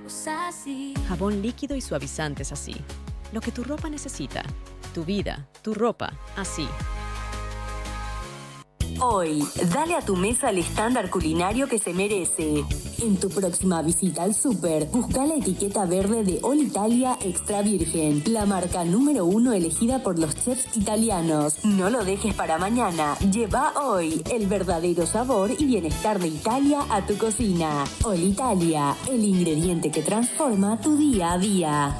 Jabón líquido y suavizantes así. Lo que tu ropa necesita. Tu vida, tu ropa, así. Hoy, dale a tu mesa el estándar culinario que se merece. En tu próxima visita al súper, busca la etiqueta verde de All Italia Extra Virgen, la marca número 1 elegida por los chefs italianos. No lo dejes para mañana. Lleva hoy el verdadero sabor y bienestar de Italia a tu cocina. All Italia, el ingrediente que transforma tu día a día.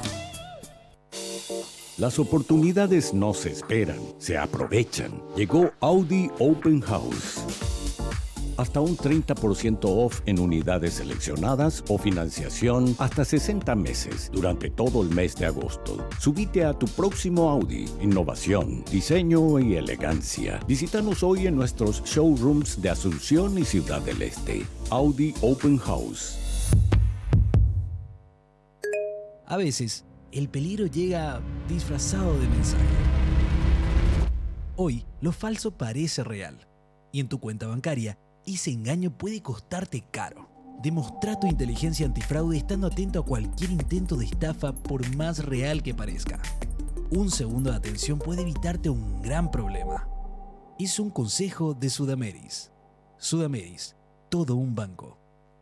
Las oportunidades no se esperan, se aprovechan. Llegó Audi Open House. Hasta un 30% off en unidades seleccionadas o financiación hasta 60 meses durante todo el mes de agosto. Subite a tu próximo Audi. Innovación, diseño y elegancia. Visítanos hoy en nuestros showrooms de Asunción y Ciudad del Este. Audi Open House. A veces, el peligro llega disfrazado de mensaje. Hoy, lo falso parece real. Y en tu cuenta bancaria, ese engaño puede costarte caro. Demostra tu inteligencia antifraude estando atento a cualquier intento de estafa por más real que parezca. Un segundo de atención puede evitarte un gran problema. Es un consejo de Sudameris. Sudameris, todo un banco.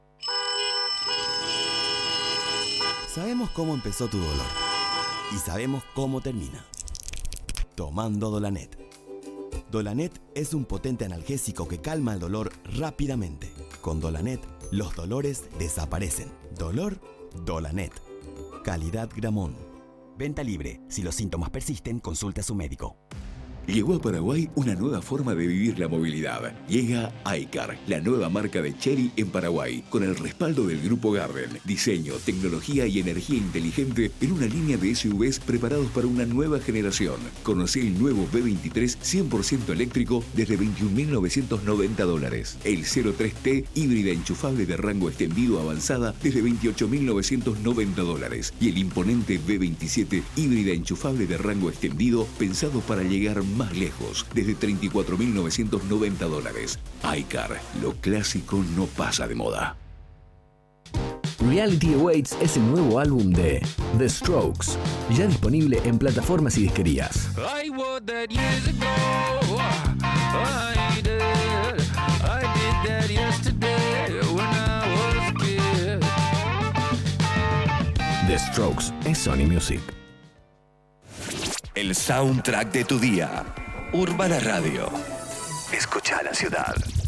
Sabemos cómo empezó tu dolor y sabemos cómo termina. Tomando Dolanet. Dolanet es un potente analgésico que calma el dolor rápidamente. Con Dolanet, los dolores desaparecen. Dolor, Dolanet. Calidad Gramón. Venta libre. Si los síntomas persisten, consulte a su médico. Llegó a Paraguay una nueva forma de vivir la movilidad. Llega iCar, la nueva marca de Chery en Paraguay, con el respaldo del Grupo Garden. Diseño, tecnología y energía inteligente en una línea de SUVs preparados para una nueva generación. Conocé el nuevo B23 100% eléctrico desde $21.990. El 03T híbrida enchufable de rango extendido avanzada desde $28.990. Y el imponente B27 híbrida enchufable de rango extendido pensado para llegar más lejos, desde $34.990. iCar, lo clásico no pasa de moda. Reality Awaits es el nuevo álbum de The Strokes, ya disponible en plataformas y disquerías. The Strokes es Sony Music. El soundtrack de tu día. Urbana Radio. Escucha la ciudad.